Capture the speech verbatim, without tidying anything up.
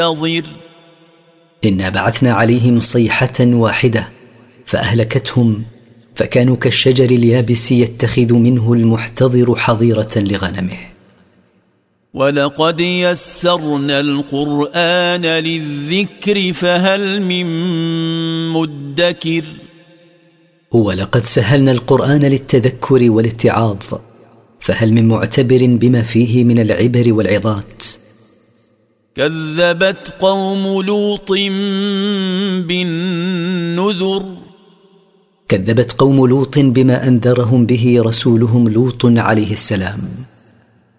ينتظر إنا بعثنا عليهم صيحة واحدة فأهلكتهم، فكانوا كالشجر اليابس يتخذ منه المحتضر حظيرة لغنمه. ولقد يسرنا القرآن للذكر فهل من مدكر ولقد سهلنا القرآن للتذكر والاتعاظ فهل من معتبر بما فيه من العبر والعظات. كذبت قوم لوط بالنذر كذبت قوم لوط بما أنذرهم به رسولهم لوط عليه السلام.